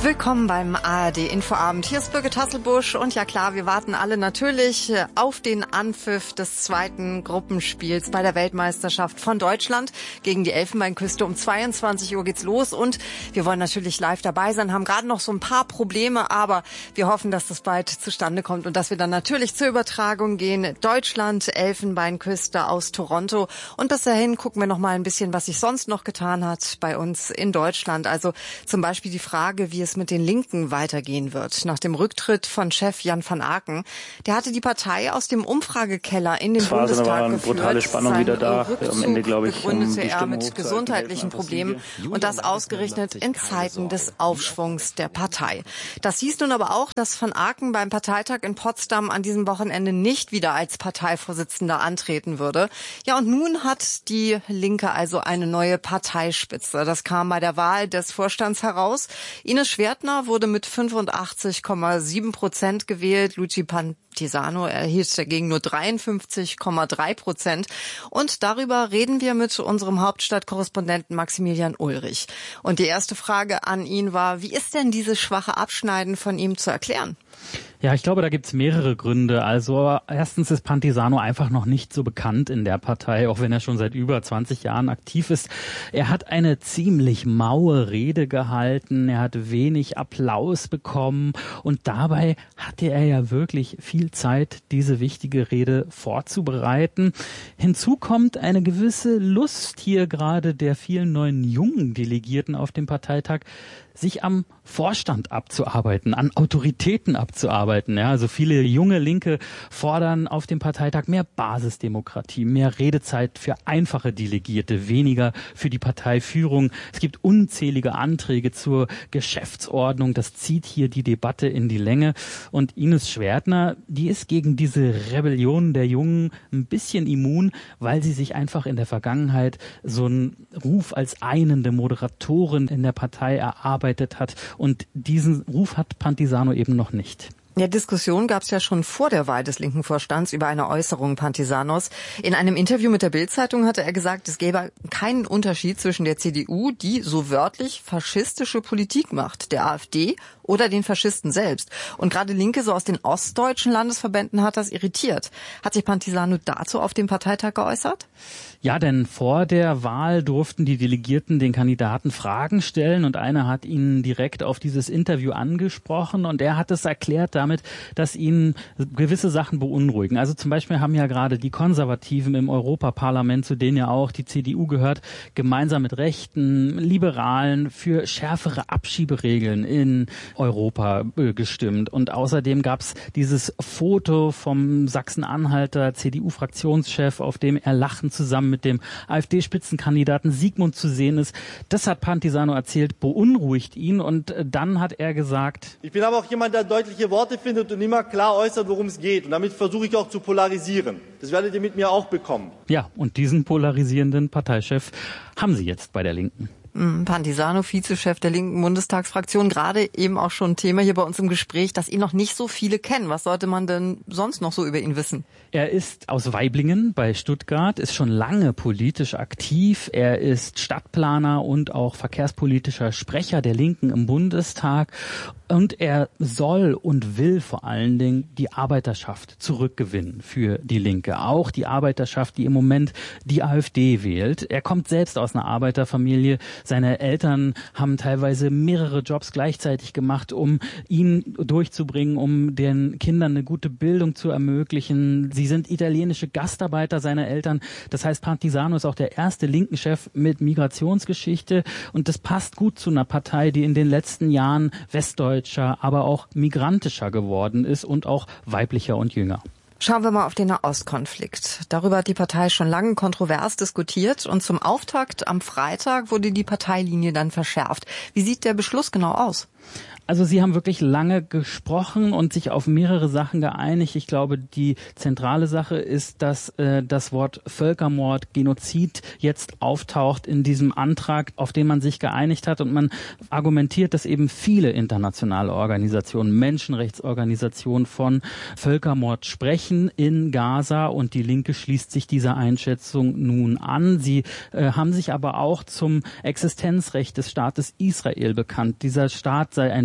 Willkommen beim ARD-Infoabend. Hier ist Birgit Hasselbusch und ja klar, wir warten alle natürlich auf den Anpfiff des zweiten Gruppenspiels bei der Weltmeisterschaft von Deutschland gegen die Elfenbeinküste. Um 22 Uhr geht's los und wir wollen natürlich live dabei sein, haben gerade noch so ein paar Probleme, aber wir hoffen, dass das bald zustande kommt und dass wir dann natürlich zur Übertragung gehen. Deutschland, Elfenbeinküste aus Toronto und bis dahin gucken wir noch mal ein bisschen, was sich sonst noch getan hat bei uns in Deutschland. Also zum Beispiel die Frage, wie es mit den Linken weitergehen wird. Nach dem Rücktritt von Chef Jan van Aken, der hatte die Partei aus dem Umfragekeller in den Bundestag war eine geführt. Brutale Spannung wieder da. Am Ende, glaube ich, begründete er mit gesundheitlichen Problemen und das ausgerechnet in Zeiten des Aufschwungs der Partei. Das hieß nun aber auch, dass van Aken beim Parteitag in Potsdam an diesem Wochenende nicht wieder als Parteivorsitzender antreten würde. Ja, und nun hat die Linke also eine neue Parteispitze. Das kam bei der Wahl des Vorstands heraus. Ines Schwertner wurde mit 85,7% gewählt. Luigi Pantisano erhielt dagegen nur 53,3%. Und darüber reden wir mit unserem Hauptstadtkorrespondenten Maximilian Ulrich. Und die erste Frage an ihn war, wie ist denn dieses schwache Abschneiden von ihm zu erklären? Ja, ich glaube, da gibt's mehrere Gründe. Also erstens ist Pantisano einfach noch nicht so bekannt in der Partei, auch wenn er schon seit über 20 Jahren aktiv ist. Er hat eine ziemlich maue Rede gehalten, er hat wenig Applaus bekommen und dabei hatte er ja wirklich viel Zeit, diese wichtige Rede vorzubereiten. Hinzu kommt eine gewisse Lust hier gerade der vielen neuen jungen Delegierten auf dem Parteitag, sich am Vorstand abzuarbeiten, an Autoritäten abzuarbeiten. Ja, also viele junge Linke fordern auf dem Parteitag mehr Basisdemokratie, mehr Redezeit für einfache Delegierte, weniger für die Parteiführung. Es gibt unzählige Anträge zur Geschäftsordnung. Das zieht hier die Debatte in die Länge. Und Ines Schwertner, die ist gegen diese Rebellion der Jungen ein bisschen immun, weil sie sich einfach in der Vergangenheit so einen Ruf als einende Moderatorin in der Partei erarbeitet hat. Und diesen Ruf hat Pantisano eben noch nicht. Ja, Diskussion gab es ja schon vor der Wahl des linken Vorstands über eine Äußerung Pantisanos. In einem Interview mit der Bild-Zeitung hatte er gesagt, es gäbe keinen Unterschied zwischen der CDU, die so wörtlich faschistische Politik macht, der AfD oder den Faschisten selbst. Und gerade Linke so aus den ostdeutschen Landesverbänden hat das irritiert. Hat sich Pantisano dazu auf dem Parteitag geäußert? Ja, denn vor der Wahl durften die Delegierten den Kandidaten Fragen stellen und einer hat ihn direkt auf dieses Interview angesprochen und er hat es erklärt damit, dass ihn gewisse Sachen beunruhigen. Also zum Beispiel haben ja gerade die Konservativen im Europaparlament, zu denen ja auch die CDU gehört, gemeinsam mit Rechten, Liberalen für schärfere Abschieberegeln in Europa gestimmt. Und außerdem gab es dieses Foto vom Sachsen-Anhalter CDU-Fraktionschef, auf dem er lachend zusammen mit dem AfD-Spitzenkandidaten Sigmund zu sehen ist. Das hat Pantisano erzählt, beunruhigt ihn und dann hat er gesagt: Ich bin aber auch jemand, der deutliche Worte findet und immer klar äußert, worum es geht. Und damit versuche ich auch zu polarisieren. Das werdet ihr mit mir auch bekommen. Ja, und diesen polarisierenden Parteichef haben sie jetzt bei der Linken. Pantisano, Vizechef der linken Bundestagsfraktion, gerade eben auch schon Thema hier bei uns im Gespräch, dass ihn noch nicht so viele kennen. Was sollte man denn sonst noch so über ihn wissen? Er ist aus Waiblingen bei Stuttgart, ist schon lange politisch aktiv. Er ist Stadtplaner und auch verkehrspolitischer Sprecher der Linken im Bundestag. Und er soll und will vor allen Dingen die Arbeiterschaft zurückgewinnen für die Linke. Auch die Arbeiterschaft, die im Moment die AfD wählt. Er kommt selbst aus einer Arbeiterfamilie. Seine Eltern haben teilweise mehrere Jobs gleichzeitig gemacht, um ihn durchzubringen, um den Kindern eine gute Bildung zu ermöglichen. Sie sind italienische Gastarbeiter seiner Eltern. Das heißt, Pantisano ist auch der erste Linken-Chef mit Migrationsgeschichte. Und das passt gut zu einer Partei, die in den letzten Jahren westdeutscher, aber auch migrantischer geworden ist und auch weiblicher und jünger. Schauen wir mal auf den Nahostkonflikt. Darüber hat die Partei schon lange kontrovers diskutiert und zum Auftakt am Freitag wurde die Parteilinie dann verschärft. Wie sieht der Beschluss genau aus? Also sie haben wirklich lange gesprochen und sich auf mehrere Sachen geeinigt. Ich glaube, die zentrale Sache ist, dass das Wort Völkermord, Genozid jetzt auftaucht in diesem Antrag, auf den man sich geeinigt hat. Und man argumentiert, dass eben viele internationale Organisationen, Menschenrechtsorganisationen von Völkermord sprechen in Gaza. Und die Linke schließt sich dieser Einschätzung nun an. Sie haben sich aber auch zum Existenzrecht des Staates Israel bekannt. Dieser Staat sei ein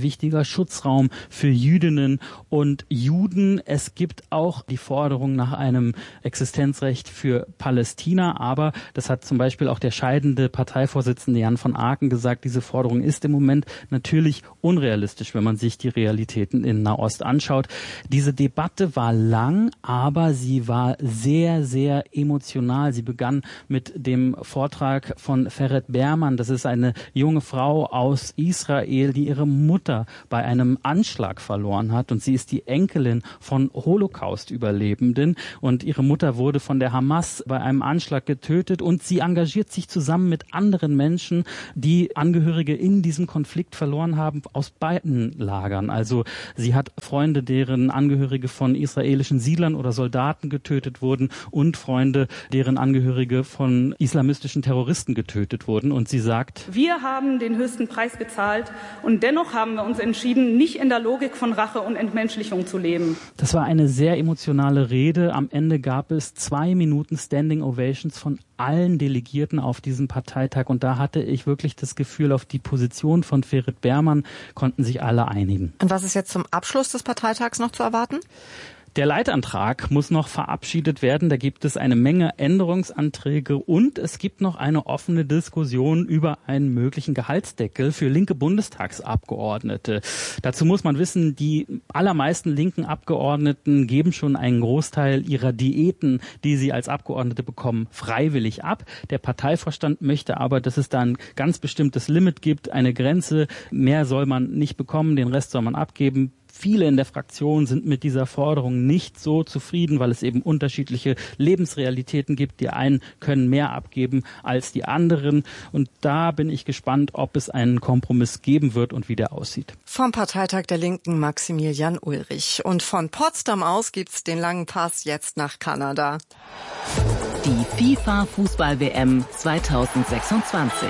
ein wichtiger Schutzraum für Jüdinnen und Juden. Es gibt auch die Forderung nach einem Existenzrecht für Palästina, aber das hat zum Beispiel auch der scheidende Parteivorsitzende Jan von Aken gesagt, diese Forderung ist im Moment natürlich unrealistisch, wenn man sich die Realitäten in Nahost anschaut. Diese Debatte war lang, aber sie war sehr, sehr emotional. Sie begann mit dem Vortrag von Ferit Berman. Das ist eine junge Frau aus Israel, die ihre Mutter bei einem Anschlag verloren hat. Und sie ist die Enkelin von Holocaust-Überlebenden. Und ihre Mutter wurde von der Hamas bei einem Anschlag getötet. Und sie engagiert sich zusammen mit anderen Menschen, die Angehörige in diesem Konflikt verloren haben, aus beiden Lagern. Also sie hat Freunde, deren Angehörige von israelischen Siedlern oder Soldaten getötet wurden und Freunde, deren Angehörige von islamistischen Terroristen getötet wurden. Und sie sagt: Wir haben den höchsten Preis gezahlt und dennoch haben wir uns entschieden, nicht in der Logik von Rache und Entmenschlichung zu leben. Das war eine sehr emotionale Rede. Am Ende gab es 2 Minuten Standing Ovations von allen Delegierten auf diesem Parteitag. Und da hatte ich wirklich das Gefühl, auf die Position von Ferit Berman konnten sich alle einigen. Und was ist jetzt zum Abschluss des Parteitags noch zu erwarten? Der Leitantrag muss noch verabschiedet werden. Da gibt es eine Menge Änderungsanträge und es gibt noch eine offene Diskussion über einen möglichen Gehaltsdeckel für linke Bundestagsabgeordnete. Dazu muss man wissen, die allermeisten linken Abgeordneten geben schon einen Großteil ihrer Diäten, die sie als Abgeordnete bekommen, freiwillig ab. Der Parteivorstand möchte aber, dass es da ein ganz bestimmtes Limit gibt, eine Grenze. Mehr soll man nicht bekommen, den Rest soll man abgeben. Viele in der Fraktion sind mit dieser Forderung nicht so zufrieden, weil es eben unterschiedliche Lebensrealitäten gibt. Die einen können mehr abgeben als die anderen. Und da bin ich gespannt, ob es einen Kompromiss geben wird und wie der aussieht. Vom Parteitag der Linken Maximilian Ulrich. Und von Potsdam aus gibt's den langen Pass jetzt nach Kanada. Die FIFA-Fußball-WM 2026.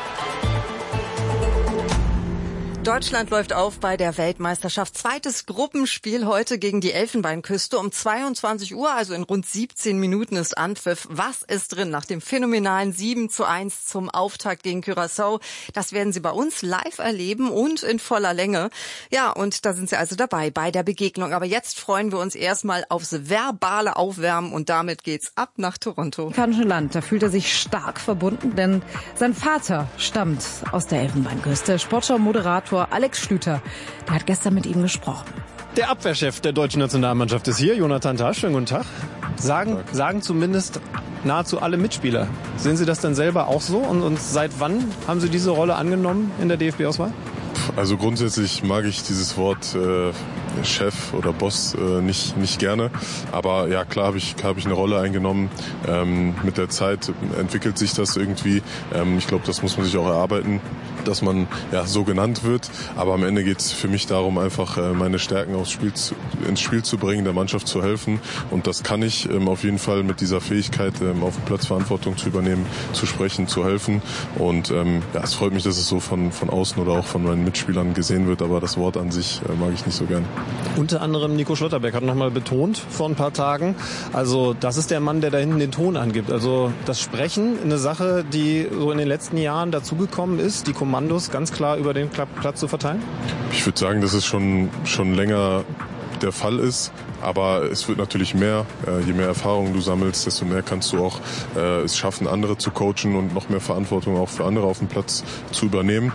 Deutschland läuft auf bei der Weltmeisterschaft. Zweites Gruppenspiel heute gegen die Elfenbeinküste um 22 Uhr, also in rund 17 Minuten ist Anpfiff. Was ist drin nach dem phänomenalen 7:1 zum Auftakt gegen Curaçao? Das werden Sie bei uns live erleben und in voller Länge. Ja, und da sind Sie also dabei bei der Begegnung. Aber jetzt freuen wir uns erstmal aufs verbale Aufwärmen und damit geht's ab nach Toronto. Im Land, da fühlt er sich stark verbunden, denn sein Vater stammt aus der Elfenbeinküste. Sportschau-Moderator Alex Schlüter, der hat gestern mit ihm gesprochen. Der Abwehrchef der deutschen Nationalmannschaft ist hier, Jonathan Tah. Schönen guten Tag. Sagen zumindest nahezu alle Mitspieler. Sehen Sie das denn selber auch so? Und seit wann haben Sie diese Rolle angenommen in der DFB-Auswahl? Also grundsätzlich mag ich dieses Wort Chef oder Boss nicht gerne. Aber ja, klar habe ich eine Rolle eingenommen. Mit der Zeit entwickelt sich das irgendwie. Ich glaube, das muss man sich auch erarbeiten, dass man ja so genannt wird. Aber am Ende geht es für mich darum, einfach meine Stärken ins Spiel zu bringen, der Mannschaft zu helfen. Und das kann ich auf jeden Fall mit dieser Fähigkeit, auf dem Platz Verantwortung zu übernehmen, zu sprechen, zu helfen. Und ja, es freut mich, dass es so von außen oder auch von meinen Mitspielern gesehen wird. Aber das Wort an sich mag ich nicht so gern. Unter anderem Nico Schlotterbeck hat nochmal betont vor ein paar Tagen, also das ist der Mann, der da hinten den Ton angibt. Also das Sprechen, eine Sache, die so in den letzten Jahren dazugekommen ist, die Kommandos ganz klar über den Platz zu verteilen? Ich würde sagen, dass es schon länger der Fall ist. Aber es wird natürlich mehr. Je mehr Erfahrung du sammelst, desto mehr kannst du auch es schaffen, andere zu coachen und noch mehr Verantwortung auch für andere auf dem Platz zu übernehmen.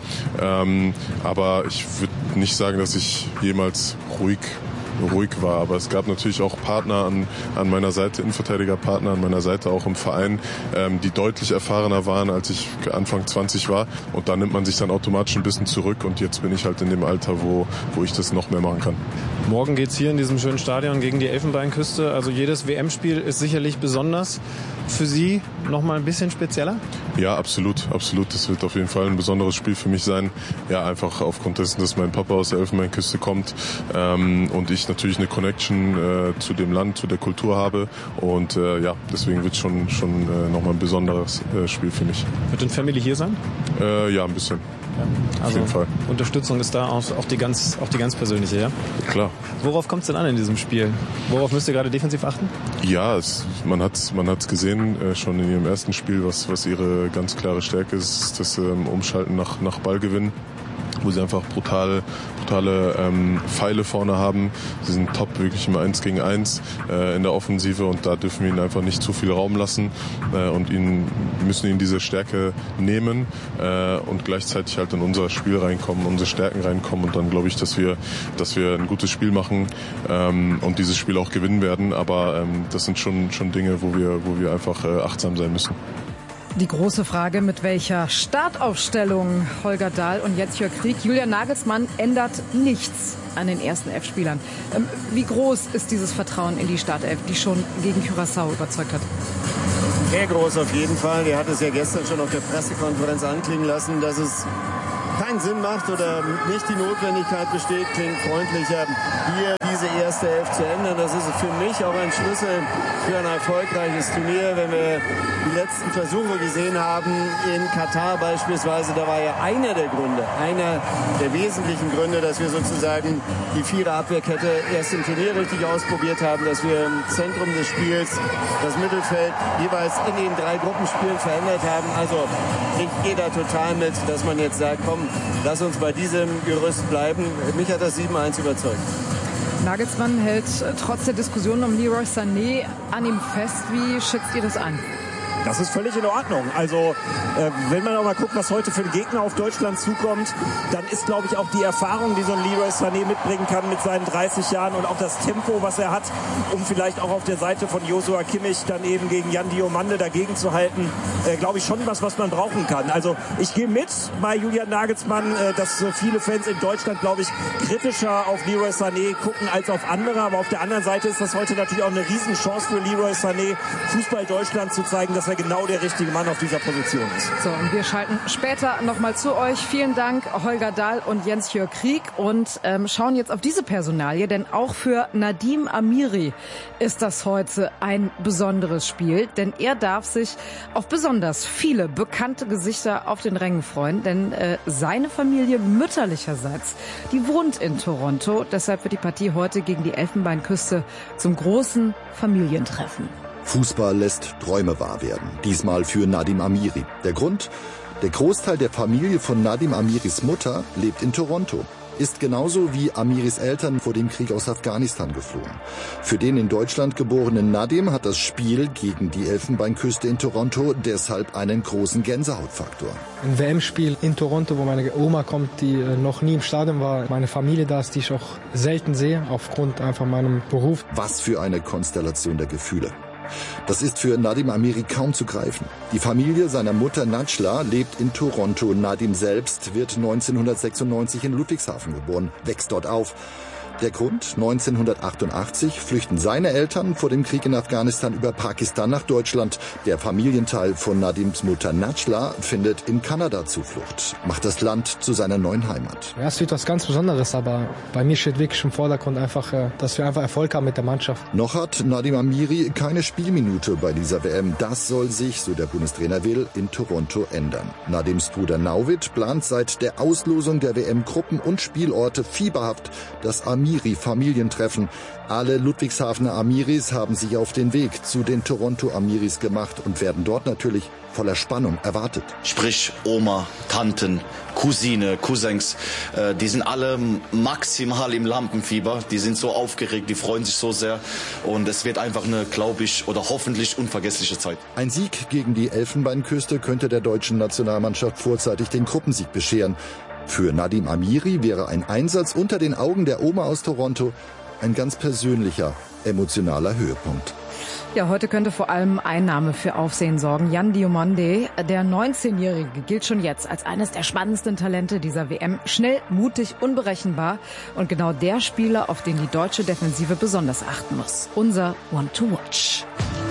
Aber ich würde nicht sagen, dass ich jemals ruhig war, aber es gab natürlich auch Partner an meiner Seite, Innenverteidigerpartner an meiner Seite, auch im Verein, die deutlich erfahrener waren, als ich Anfang 20 war, und da nimmt man sich dann automatisch ein bisschen zurück und jetzt bin ich halt in dem Alter, wo ich das noch mehr machen kann. Morgen geht's hier in diesem schönen Stadion gegen die Elfenbeinküste, also jedes WM-Spiel ist sicherlich besonders. Für Sie noch mal ein bisschen spezieller? Ja, absolut. Das wird auf jeden Fall ein besonderes Spiel für mich sein. Ja, einfach aufgrund dessen, dass mein Papa aus der Elfenbeinküste kommt und ich natürlich eine Connection zu dem Land, zu der Kultur habe. Und ja, deswegen wird es schon noch mal ein besonderes Spiel für mich. Wird denn Family hier sein? Ja, ein bisschen. Ja, auf jeden Fall. Unterstützung ist da auch die ganz persönliche, ja? Klar. Worauf kommt es denn an in diesem Spiel? Worauf müsst ihr gerade defensiv achten? Ja, man hat's gesehen, schon in ihrem ersten Spiel, was ihre ganz klare Stärke ist, das Umschalten nach Ballgewinn. wo sie einfach brutale Pfeile vorne haben. Sie sind top, wirklich im 1 gegen 1 in der Offensive und da dürfen wir ihnen einfach nicht zu viel Raum lassen und müssen ihnen diese Stärke nehmen und gleichzeitig halt in unser Spiel reinkommen, unsere Stärken reinkommen und dann glaube ich, dass wir ein gutes Spiel machen und dieses Spiel auch gewinnen werden, aber das sind schon Dinge, wo wir einfach achtsam sein müssen. Die große Frage, mit welcher Startaufstellung Holger Dahl und Jens-Jörg Kriek, Julian Nagelsmann ändert nichts an den ersten Elf-Spielern. Wie groß ist dieses Vertrauen in die Startelf, die schon gegen Curaçao überzeugt hat? Sehr groß auf jeden Fall. Er hat es ja gestern schon auf der Pressekonferenz anklingen lassen, dass es keinen Sinn macht oder nicht die Notwendigkeit besteht, klingt freundlicher, hier diese erste Elf zu ändern. Das ist für mich auch ein Schlüssel für ein erfolgreiches Turnier. Wenn wir die letzten Versuche gesehen haben, in Katar beispielsweise, da war ja einer der wesentlichen Gründe, dass wir sozusagen die Vierer-Abwehrkette erst im Turnier richtig ausprobiert haben, dass wir im Zentrum des Spiels das Mittelfeld jeweils in den 3 Gruppenspielen verändert haben. Also ich gehe da total mit, dass man jetzt sagt, komm, lass uns bei diesem Gerüst bleiben. Mich hat das 7-1 überzeugt. Nagelsmann hält trotz der Diskussion um Leroy Sané an ihm fest. Wie schätzt ihr das ein? Das ist völlig in Ordnung. Also wenn man auch mal guckt, was heute für einen Gegner auf Deutschland zukommt, dann ist, glaube ich, auch die Erfahrung, die so ein Leroy Sané mitbringen kann mit seinen 30 Jahren und auch das Tempo, was er hat, um vielleicht auch auf der Seite von Joshua Kimmich dann eben gegen Jan Diomande dagegen zu halten, glaube ich schon was man brauchen kann. Also ich gehe mit bei Julian Nagelsmann, dass viele Fans in Deutschland, glaube ich, kritischer auf Leroy Sané gucken als auf andere. Aber auf der anderen Seite ist das heute natürlich auch eine Riesenchance für Leroy Sané, Fußball Deutschland zu zeigen, dass er genau der richtige Mann auf dieser Position ist. So, und wir schalten später nochmal zu euch. Vielen Dank, Holger Dahl und Jens-Jörg Kriek, und schauen jetzt auf diese Personalie, denn auch für Nadim Amiri ist das heute ein besonderes Spiel, denn er darf sich auf besonders viele bekannte Gesichter auf den Rängen freuen, denn seine Familie mütterlicherseits, die wohnt in Toronto, deshalb wird die Partie heute gegen die Elfenbeinküste zum großen Familientreffen. Fußball lässt Träume wahr werden. Diesmal für Nadim Amiri. Der Grund? Der Großteil der Familie von Nadim Amiris Mutter lebt in Toronto. Ist genauso wie Amiris Eltern vor dem Krieg aus Afghanistan geflohen. Für den in Deutschland geborenen Nadim hat das Spiel gegen die Elfenbeinküste in Toronto deshalb einen großen Gänsehautfaktor. Ein WM-Spiel in Toronto, wo meine Oma kommt, die noch nie im Stadion war. Meine Familie da ist, die ich auch selten sehe, aufgrund einfach meinem Beruf. Was für eine Konstellation der Gefühle. Das ist für Nadim Amiri kaum zu greifen. Die Familie seiner Mutter Najla lebt in Toronto. Nadim selbst wird 1996 in Ludwigshafen geboren, wächst dort auf. Der Grund? 1988 flüchten seine Eltern vor dem Krieg in Afghanistan über Pakistan nach Deutschland. Der Familienteil von Nadims Mutter Najla findet in Kanada Zuflucht, macht das Land zu seiner neuen Heimat. Ja, es wird was ganz Besonderes, aber bei mir steht wirklich im Vordergrund einfach, dass wir einfach Erfolg haben mit der Mannschaft. Noch hat Nadim Amiri keine Spielminute bei dieser WM. Das soll sich, so der Bundestrainer will, in Toronto ändern. Nadims Bruder Nauwit plant seit der Auslosung der WM Gruppen und Spielorte fieberhaft das Amiri-Familientreffen. Alle Ludwigshafener Amiris haben sich auf den Weg zu den Toronto Amiris gemacht und werden dort natürlich voller Spannung erwartet. Sprich Oma, Tanten, Cousine, Cousins, die sind alle maximal im Lampenfieber. Die sind so aufgeregt, die freuen sich so sehr. Und es wird einfach eine, glaube ich, oder hoffentlich unvergessliche Zeit. Ein Sieg gegen die Elfenbeinküste könnte der deutschen Nationalmannschaft vorzeitig den Gruppensieg bescheren. Für Nadim Amiri wäre ein Einsatz unter den Augen der Oma aus Toronto ein ganz persönlicher, emotionaler Höhepunkt. Ja, heute könnte vor allem ein Name für Aufsehen sorgen. Jan Diomande, der 19-Jährige, gilt schon jetzt als eines der spannendsten Talente dieser WM. Schnell, mutig, unberechenbar und genau der Spieler, auf den die deutsche Defensive besonders achten muss. Unser One to Watch.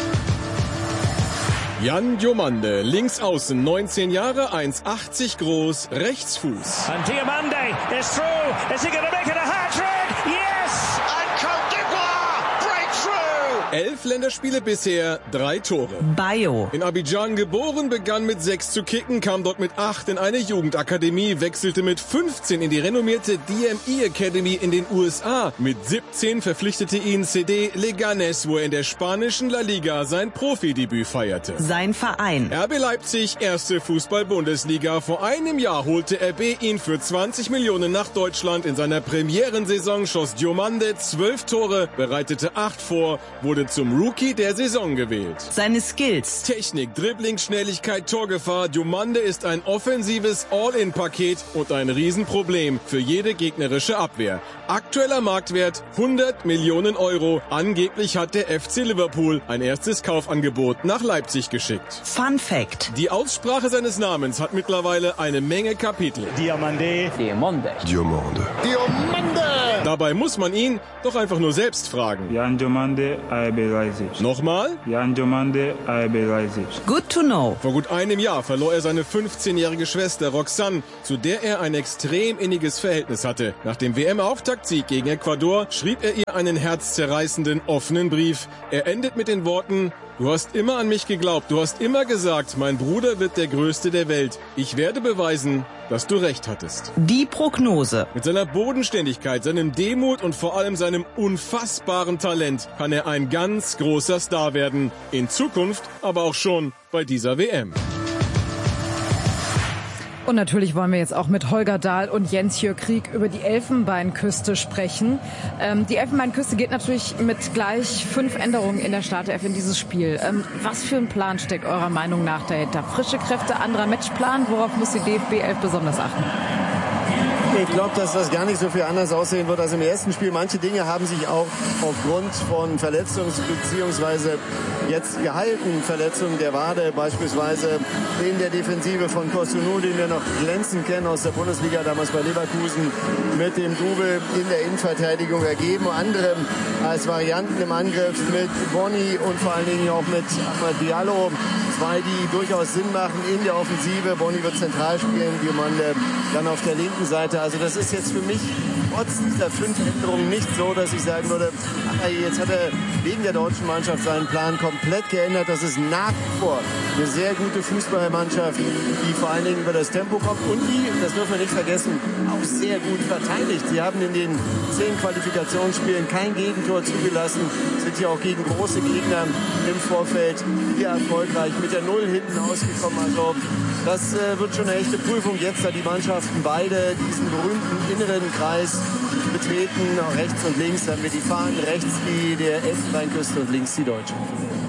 Jan Diomande, links außen, 19 Jahre, 1,80 groß, Rechtsfuß. And Diomande is through. Is he going to make it a hat-trick? Yes! And Côte d'Ivoire break through. 11 Länderspiele bisher, 3 Tore. Bayo. In Abidjan geboren, begann mit 6 zu kicken, kam dort mit 8 in eine Jugendakademie, wechselte mit 15 in die renommierte DME Academy in den USA. Mit 17 verpflichtete ihn CD Leganés, wo er in der spanischen La Liga sein Profidebüt feierte. Sein Verein. RB Leipzig, erste Fußball-Bundesliga. Vor einem Jahr holte RB ihn für 20 Millionen nach Deutschland. In seiner Premierensaison schoss Diomande 12 Tore, bereitete 8 vor, wurde zum Rookie der Saison gewählt. Seine Skills. Technik, Dribbling, Schnelligkeit, Torgefahr. Diomande ist ein offensives All-In-Paket und ein Riesenproblem für jede gegnerische Abwehr. Aktueller Marktwert 100 Millionen Euro. Angeblich hat der FC Liverpool ein erstes Kaufangebot nach Leipzig geschickt. Fun Fact. Die Aussprache seines Namens hat mittlerweile eine Menge Kapitel. Diomande. Diomande. Diomande. Diomande! Dabei muss man ihn doch einfach nur selbst fragen. Jan Diomande, RB Leipzig. Nochmal? Jan Diomande, RB Leipzig. Good to know. Vor gut einem Jahr verlor er seine 15-jährige Schwester Roxanne, zu der er ein extrem inniges Verhältnis hatte. Nach dem WM-Auftaktsieg gegen Ecuador schrieb er ihr einen herzzerreißenden, offenen Brief. Er endet mit den Worten: Du hast immer an mich geglaubt, du hast immer gesagt, mein Bruder wird der Größte der Welt. Ich werde beweisen, dass du recht hattest. Die Prognose. Mit seiner Bodenständigkeit, seinem Demut und vor allem seinem unfassbaren Talent kann er ein ganz großer Star werden. In Zukunft, aber auch schon bei dieser WM. Und natürlich wollen wir jetzt auch mit Holger Dahl und Jens-Jürg Krieg über die Elfenbeinküste sprechen. Die Elfenbeinküste geht natürlich mit gleich 5 Änderungen in der Startelf in dieses Spiel. Was für ein Plan steckt eurer Meinung nach dahinter? Frische Kräfte, anderer Matchplan? Worauf muss die DFB 11 besonders achten? Ich glaube, dass das gar nicht so viel anders aussehen wird als im ersten Spiel. Manche Dinge haben sich auch aufgrund von beziehungsweise jetzt geheilten Verletzungen der Wade, beispielsweise in der Defensive von Cotonou, den wir noch glänzend kennen aus der Bundesliga, damals bei Leverkusen, mit dem Double in der Innenverteidigung ergeben. Andere als Varianten im Angriff mit Boni und vor allen Dingen auch mit Ahmad Diallo. 2, die durchaus Sinn machen in der Offensive. Boni wird zentral spielen, Diomande dann auf der linken Seite. Also das ist jetzt für mich trotz dieser 5 Änderungen nicht so, dass ich sagen würde, jetzt hat er wegen der deutschen Mannschaft seinen Plan komplett geändert. Das ist nach wie vor eine sehr gute Fußballmannschaft, die vor allen Dingen über das Tempo kommt und die, das dürfen wir nicht vergessen, auch sehr gut verteidigt. Sie haben in den 10 Qualifikationsspielen kein Gegentor zugelassen, sind hier auch gegen große Gegner im Vorfeld hier erfolgreich mit der 0 hinten ausgekommen. Also das wird schon eine echte Prüfung jetzt, da die Mannschaften beide diesen berühmten inneren Kreis betreten. Rechts und links haben wir die Fahnen, rechts die der Elfenbeinküste und links die Deutsche.